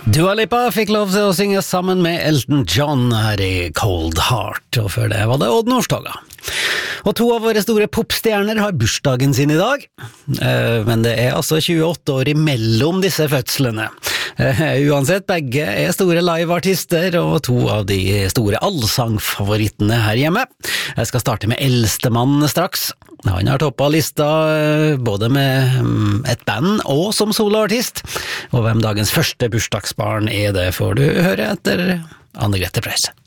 Dua Lipa fikk lov til å synge sammen med Elton John her i Cold Heart, og før det var det Odd Nordstoga. Og to av våre store popstjerner har bursdagen sin i dag, men det er altså 28 år imellom disse fødslene. Uansett, begge er store liveartister og to av de store allsangfavorittene her hjemme. Jeg skal starte med eldstemann straks. Han har toppet lista både med et band og som soloartist, og hvem dagens første bursdagsbarn er det får du høre etter Anne Grete Preus.